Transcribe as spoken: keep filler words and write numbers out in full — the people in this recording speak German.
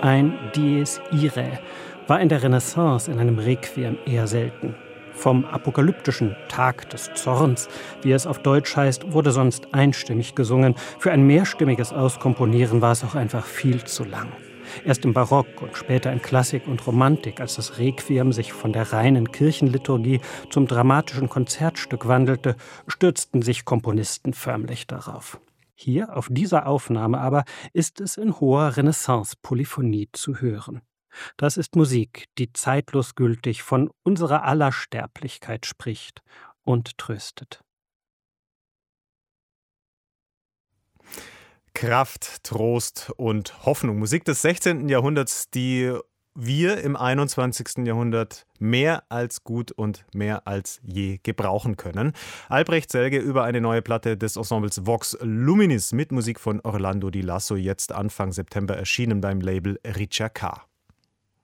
Ein Dies Irae war in der Renaissance in einem Requiem eher selten. Vom apokalyptischen Tag des Zorns, wie es auf Deutsch heißt, wurde sonst einstimmig gesungen. Für ein mehrstimmiges Auskomponieren war es auch einfach viel zu lang. Erst im Barock und später in Klassik und Romantik, als das Requiem sich von der reinen Kirchenliturgie zum dramatischen Konzertstück wandelte, stürzten sich Komponisten förmlich darauf. Hier, auf dieser Aufnahme aber, ist es in hoher Renaissance-Polyphonie zu hören. Das ist Musik, die zeitlos gültig von unserer aller Sterblichkeit spricht und tröstet. Kraft, Trost und Hoffnung. Musik des sechzehnten. Jahrhunderts, die wir im einundzwanzigsten. Jahrhundert mehr als gut und mehr als je gebrauchen können. Albrecht Selge über eine neue Platte des Ensembles Vox Luminis mit Musik von Orlando Di Lasso, jetzt Anfang September erschienen beim Label Ricercar.